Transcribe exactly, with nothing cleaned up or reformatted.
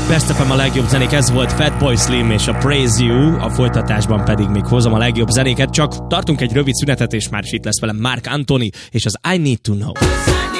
Best ef em a legjobb zenék, ez volt Fatboy Slim és a Praise You, a folytatásban pedig még hozom a legjobb zenéket, csak tartunk egy rövid szünetet, és már is itt lesz velem Marc Anthony és az I Need to Know.